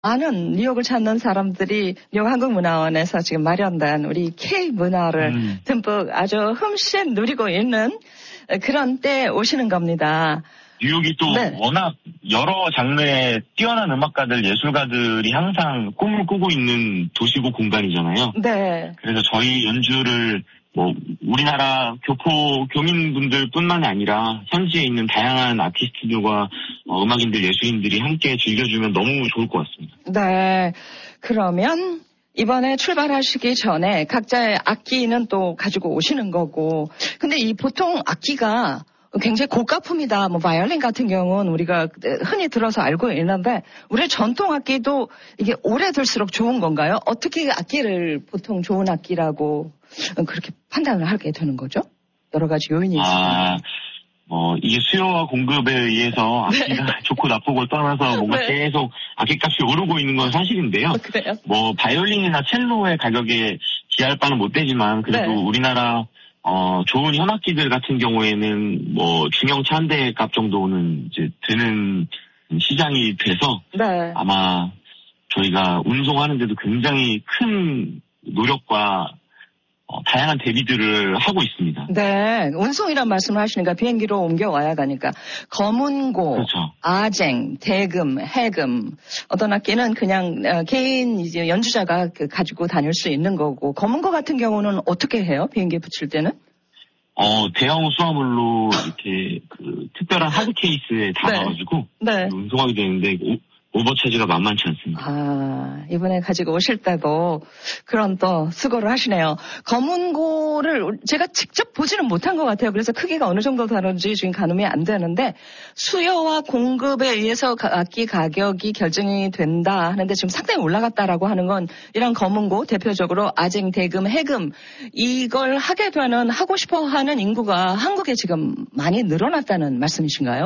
많은 뉴욕을 찾는 사람들이 뉴욕 한국문화원에서 지금 마련된 우리 K 문화를 듬뿍 아주 흠씬 누리고 있는 그런 때 오시는 겁니다. 뉴욕이 또 네. 워낙 여러 장르의 뛰어난 음악가들, 예술가들이 항상 꿈을 꾸고 있는 도시고 공간이잖아요. 네. 그래서 저희 연주를 우리나라 교민분들뿐만 아니라 현지에 있는 다양한 아티스트들과 음악인들, 예술인들이 함께 즐겨주면 너무 좋을 것 같습니다. 네. 그러면 이번에 출발하시기 전에 각자의 악기는 또 가지고 오시는 거고. 근데 이 보통 악기가 굉장히 고가품이다. 바이올린 같은 경우는 우리가 흔히 들어서 알고 있는데 우리의 전통 악기도 이게 오래 들수록 좋은 건가요? 어떻게 악기를 보통 좋은 악기라고 그렇게 판단을 하게 되는 거죠? 여러 가지 요인이 있습니다. 이게 수요와 공급에 의해서 악기가 네. 좋고 나쁘고 떠나서 뭔가 네. 계속 악기값이 오르고 있는 건 사실인데요. 그래요? 바이올린이나 첼로의 가격에 비할 바는 못 되지만 그래도 네. 우리나라 좋은 현악기들 같은 경우에는 중형차 한 대 값 정도는 이제 드는 시장이 돼서 네. 아마 저희가 운송하는데도 굉장히 큰 노력과 다양한 대비들을 하고 있습니다. 네. 운송이란 말씀을 하시니까 비행기로 옮겨와야 가니까 검은고, 그렇죠. 아쟁, 대금, 해금 어떤 악기는 그냥 개인 이제 연주자가 가지고 다닐 수 있는 거고 검은고 같은 경우는 어떻게 해요? 비행기에 붙일 때는? 대형 수화물로 이렇게 특별한 하드 케이스에 담아가지고 네. 운송하게 되는데 오버차지가 만만치 않습니다. 이번에 가지고 오실 때도 그런 또 수고를 하시네요. 검은고를 제가 직접 보지는 못한 것 같아요. 그래서 크기가 어느 정도 다른지 지금 가늠이 안 되는데 수요와 공급에 의해서 악기 가격이 결정이 된다 하는데 지금 상당히 올라갔다라고 하는 건 이런 검은고 대표적으로 아쟁, 대금, 해금 이걸 하고 싶어 하는 인구가 한국에 지금 많이 늘어났다는 말씀이신가요?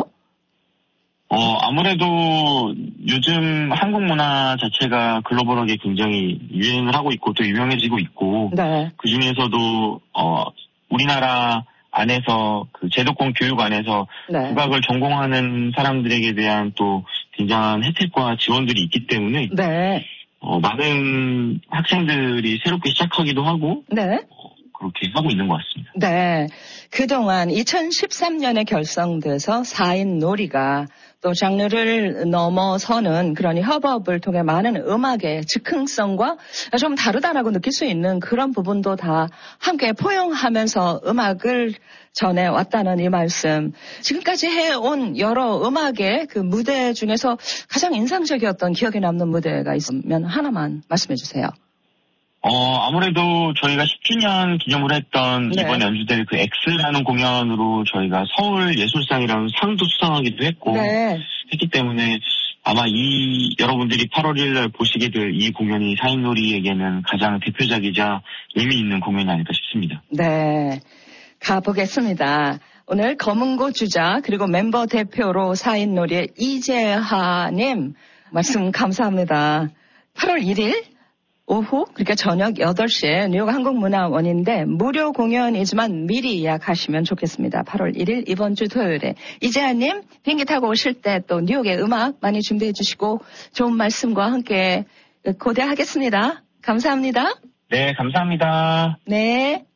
아무래도 요즘 한국 문화 자체가 글로벌하게 굉장히 유행을 하고 있고 또 유명해지고 있고, 네. 그 중에서도, 우리나라 안에서 제도권 교육 안에서 네. 국악을 전공하는 사람들에게 대한 또 굉장한 혜택과 지원들이 있기 때문에, 네. 많은 학생들이 새롭게 시작하기도 하고, 네. 그렇게 하고 있는 것 같습니다. 네. 그동안 2013년에 결성돼서 4인 놀이가 또 장르를 넘어서는 그런 협업을 통해 많은 음악의 즉흥성과 좀 다르다라고 느낄 수 있는 그런 부분도 다 함께 포용하면서 음악을 전해왔다는 이 말씀. 지금까지 해온 여러 음악의 그 무대 중에서 가장 인상적이었던 기억에 남는 무대가 있으면 하나만 말씀해 주세요. 아무래도 저희가 10주년 기념으로 했던 네. 이번 연주될 X라는 공연으로 저희가 서울 예술상이라는 상도 수상하기도 했고, 네. 했기 때문에 아마 여러분들이 8월 1일 날 보시게 될 이 공연이 사인놀이에게는 가장 대표작이자 의미 있는 공연이 아닐까 싶습니다. 네. 가보겠습니다. 오늘 검은고 주자 그리고 멤버 대표로 사인놀이의 이재하님 말씀 감사합니다. 8월 1일 오후, 그러니까 저녁 8시에 뉴욕 한국문화원인데 무료 공연이지만 미리 예약하시면 좋겠습니다. 8월 1일 이번 주 토요일에. 이재하님 비행기 타고 오실 때 또 뉴욕의 음악 많이 준비해 주시고 좋은 말씀과 함께 고대하겠습니다. 감사합니다. 네, 감사합니다. 네.